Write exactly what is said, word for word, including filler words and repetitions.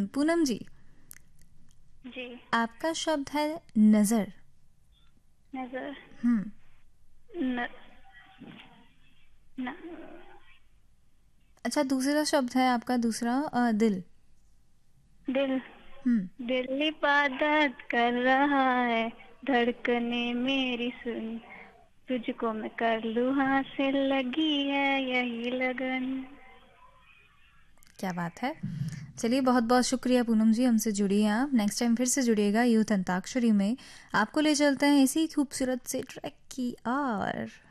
पूनम जी, जी। आपका शब्द है नजर। नजर। हम्म न, न, अच्छा, दूसरा शब्द है आपका दूसरा अ, दिल। दिल। हम्म दिल इबादत कर रहा है, धड़कने मेरी सुन, तुझको मैं कर लूँ हासिल, लगी है यही लगन। क्या बात है। चलिए, बहुत बहुत शुक्रिया पूनम जी, हमसे जुड़ी हैं आप। नेक्स्ट टाइम फिर से जुड़िएगा यूथ अंताक्षरी में। आपको ले चलते हैं इसी खूबसूरत से ट्रैक की ओर।